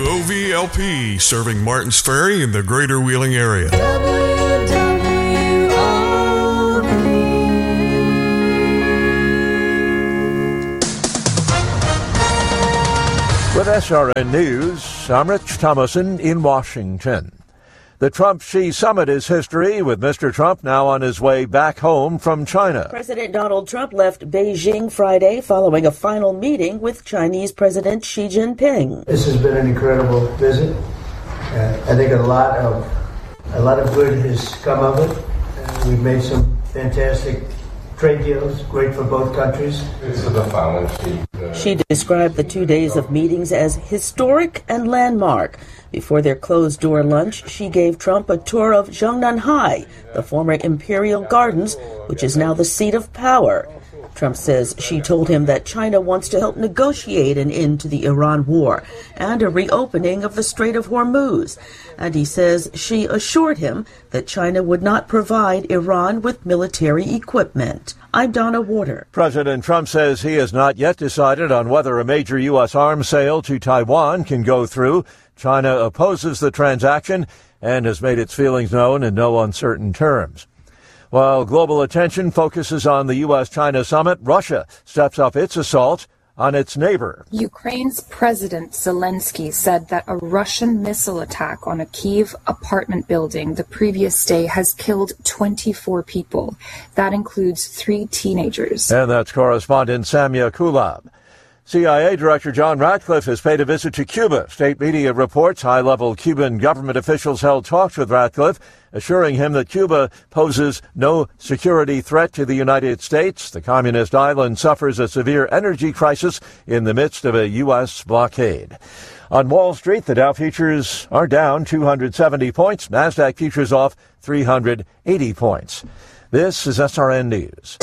WOVLP, serving Martins Ferry in the greater Wheeling area. With SRN News, I'm Rich Thomason in Washington. The Trump-Xi summit is history, with Mr. Trump now on his way back home from China. President Donald Trump left Beijing Friday following a final meeting with Chinese President Xi Jinping. This has been an incredible visit. I think a lot of good has come of it. We've made some fantastic trade deals, great for both countries. Xi described the 2 days of meetings as historic and landmark. Before their closed-door lunch, Xi gave Trump a tour of Zhongnanhai, the former Imperial Gardens, which is now the seat of power. Trump says Xi told him that China wants to help negotiate an end to the Iran war and a reopening of the Strait of Hormuz. And he says Xi assured him that China would not provide Iran with military equipment. I'm Donna Warder. President Trump says he has not yet decided on whether a major U.S. arms sale to Taiwan can go through. China opposes the transaction and has made its feelings known in no uncertain terms. While global attention focuses on the U.S.-China summit, Russia steps up its assault on its neighbor. Ukraine's President Zelensky said that a Russian missile attack on a Kyiv apartment building the previous day has killed 24 people. That includes 3 teenagers. And that's correspondent Samia Kulab. CIA Director John Ratcliffe has paid a visit to Cuba. State media reports high-level Cuban government officials held talks with Ratcliffe, assuring him that Cuba poses no security threat to the United States. The communist island suffers a severe energy crisis in the midst of a U.S. blockade. On Wall Street, the Dow futures are down 270 points. NASDAQ futures off 380 points. This is SRN News.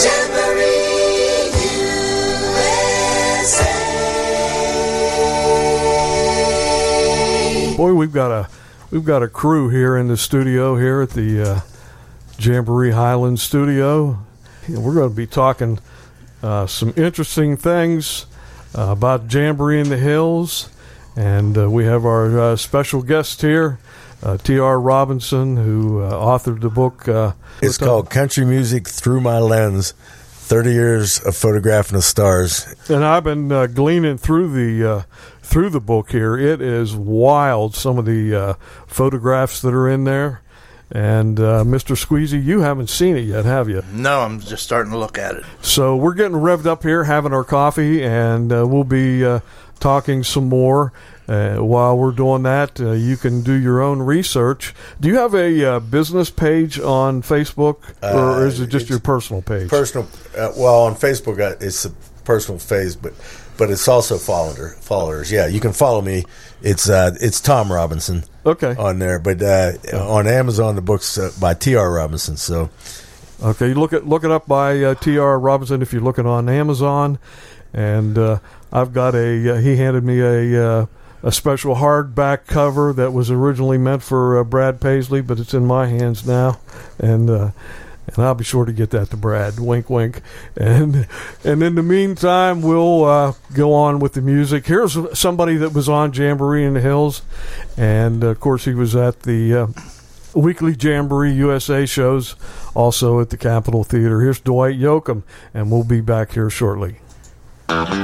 Boy, we've got a crew here in the studio here at the Jamboree Highland studio. We're going to be talking some interesting things about Jamboree in the Hills, and we have our special guest here, T.R. Robinson, who authored the book. It's called Country Music Through My Lens, 30 Years of Photographing the Stars. And I've been gleaning through the book here. It is wild, some of the photographs that are in there. And Mr. Squeezy, you haven't seen it yet, have you? No, I'm just starting to look at it. So we're getting revved up here, having our coffee, and we'll be talking some more. While we're doing that, you can do your own research. Do you have a business page on Facebook, or is it just your personal page? Personal. Well, on Facebook, it's a personal page, but it's also followers. Yeah, you can follow me. It's Tom Robinson. Okay. On there, but on Amazon, the book's by T.R. Robinson. So. Okay, you look it up by T.R. Robinson if you're looking on Amazon, and I've got he handed me a special hardback cover that was originally meant for Brad Paisley, but it's in my hands now, and I'll be sure to get that to Brad. Wink, wink. And in the meantime, we'll go on with the music. Here's somebody that was on Jamboree in the Hills, and of course he was at the weekly Jamboree USA shows, also at the Capitol Theater. Here's Dwight Yoakam, and we'll be back here shortly.